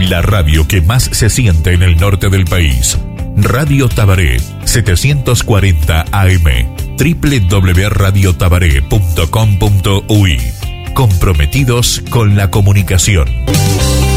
La radio que más se siente en el norte del país. Radio Tabaré, 740 AM, www.radiotabaré.com.uy. Comprometidos con la comunicación.